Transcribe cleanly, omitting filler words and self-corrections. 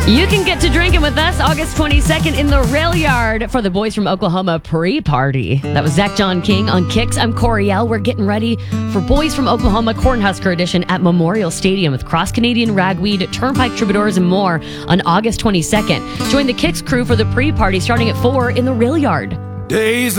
You can get to drinking with us August 22nd in the Rail Yard for the Boys from Oklahoma pre-party. That was Zach John King on Kicks. I'm Coriel. We're getting ready for Boys from Oklahoma Cornhusker Edition at Memorial Stadium with Cross Canadian Ragweed, Turnpike Troubadours, and more on August 22nd. Join the Kicks crew for the pre-party starting at 4 in the Rail Yard. Days